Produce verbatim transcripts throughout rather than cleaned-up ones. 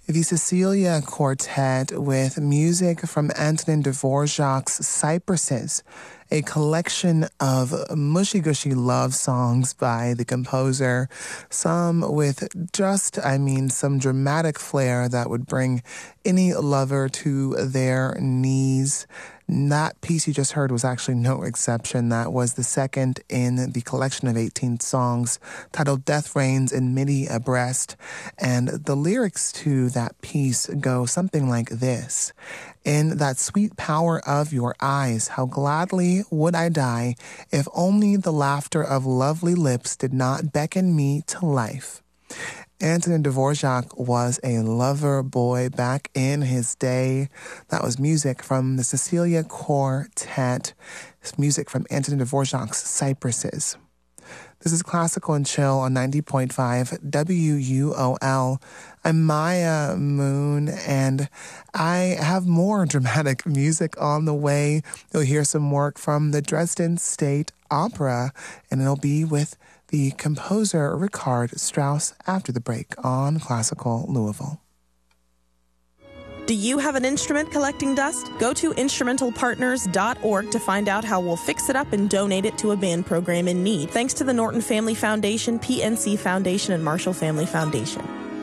The Cecilia Quartet with music from Antonin Dvorak's Cypresses, a collection of mushy-gushy love songs by the composer, some with just, I mean, some dramatic flair that would bring any lover to their knees. That piece you just heard was actually no exception. That was the second in the collection of eighteen songs titled Death Reigns in Midi Abreast. And the lyrics to that piece go something like this. In that sweet power of your eyes, how gladly would I die if only the laughter of lovely lips did not beckon me to life. Antonin Dvorak was a lover boy back in his day. That was music from the Cecilia Quartet. It's music from Antonin Dvorak's Cypresses. This is Classical and Chill on ninety point five W U O L. I'm Maya Moon, and I have more dramatic music on the way. You'll hear some work from the Dresden State Opera, and it'll be with the composer Richard Strauss after the break on Classical Louisville. Do you have an instrument collecting dust? Go to instrumental partners dot org to find out how we'll fix it up and donate it to a band program in need. Thanks to the Norton Family Foundation, P N C Foundation, and Marshall Family Foundation.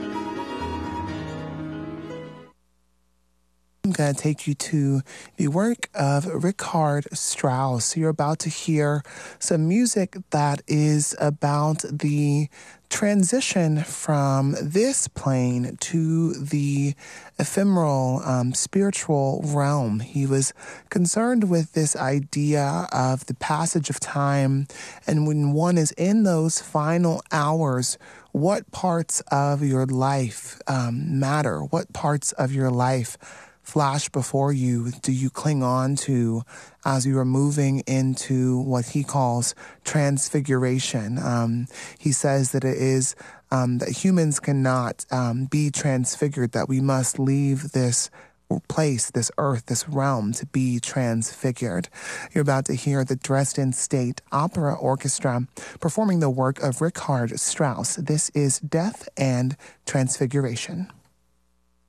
I'm going to take you to the work of Richard Strauss. You're about to hear some music that is about the transition from this plane to the ephemeral um, spiritual realm. He was concerned with this idea of the passage of time, and when one is in those final hours, what parts of your life um, matter? What parts of your life flash before you do you cling on to as you are moving into what he calls transfiguration? Um, he says that it is um, that humans cannot um, be transfigured, that we must leave this place, this earth, this realm to be transfigured. You're about to hear the Dresden State Opera Orchestra performing the work of Richard Strauss. This is Death and Transfiguration.